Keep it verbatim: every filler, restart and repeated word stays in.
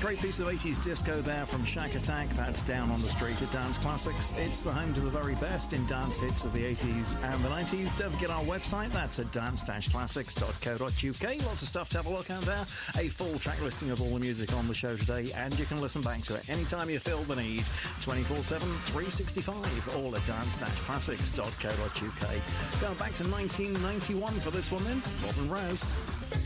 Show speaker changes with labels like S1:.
S1: great piece of eighties disco there from Shack Attack. That's Down on the Street at Dance Classics. It's the home to the very best in dance hits of the eighties and the nineties. Don't forget our website. That's at dance dash classics dot co dot uk. Lots of stuff to have a look at there. A full track listing of all the music on the show today, and you can listen back to it anytime you feel the need. twenty-four seven, three sixty-five, all at dance dash classics dot co dot uk. Going back to nineteen ninety-one for this one then, Bob and Raz.